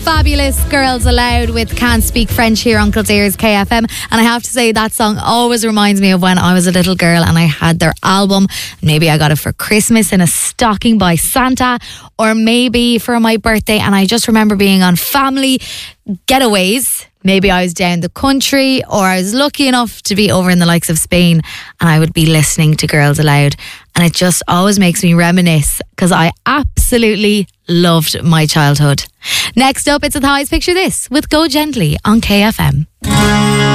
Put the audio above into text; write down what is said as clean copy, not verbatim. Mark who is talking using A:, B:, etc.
A: Fabulous Girls Aloud with Can't Speak French here on Kildare's KFM. And I have to say, that song always reminds me of when I was a little girl and I had their album. Maybe I got it for Christmas in a stocking by Santa, or maybe for my birthday. And I just remember being on family getaways. Maybe I was down the country, or I was lucky enough to be over in the likes of Spain, and I would be listening to Girls Aloud. And it just always makes me reminisce, because I absolutely loved my childhood. Next up, it's a Thighs Picture This with Go Gently on KFM.